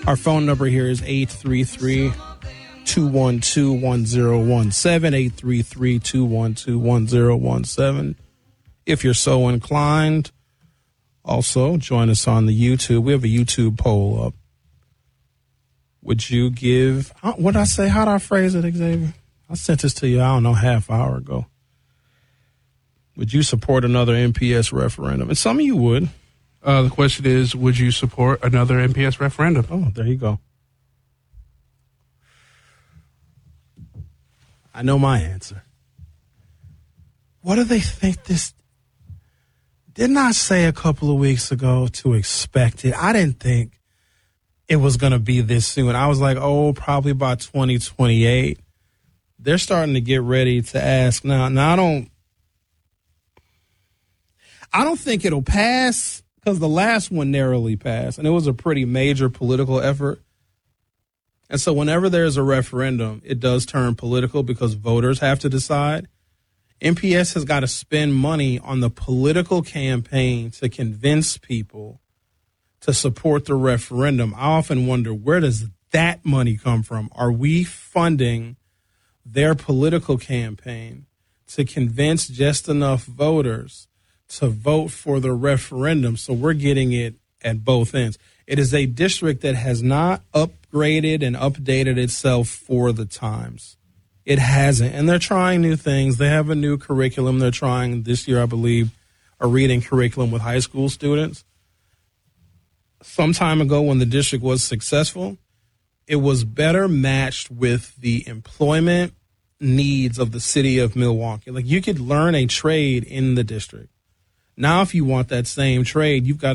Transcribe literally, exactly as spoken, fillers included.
Our phone number here is eight three three, two one two, one zero one seven, eight three three, two one two, one zero one seven. If you're so inclined, also join us on the YouTube. We have a YouTube poll up. Would you give, what did I say? How did I phrase it, Xavier? I sent this to you, I don't know, half hour ago. Would you support another N P S referendum? And some of you would. Uh, the question is, would you support another N P S referendum? Oh, there you go. I know my answer. What do they think this? Didn't I say a couple of weeks ago to expect it? I didn't think it was going to be this soon. I was like, oh, probably by twenty twenty-eight. They're starting to get ready to ask now. Now, I don't, I don't think it'll pass because the last one narrowly passed, and it was a pretty major political effort. And so whenever there's a referendum, it does turn political because voters have to decide. N P S has got to spend money on the political campaign to convince people to support the referendum. I often wonder, where does that money come from? Are we funding their political campaign to convince just enough voters to vote for the referendum? So we're getting it at both ends. It is a district that has not upgraded and updated itself for the times. It hasn't. And they're trying new things. They have a new curriculum. They're trying this year, I believe, a reading curriculum with high school students. Some time ago when the district was successful, it was better matched with the employment needs of the city of Milwaukee. Like, you could learn a trade in the district. Now, if you want that same trade, you've got to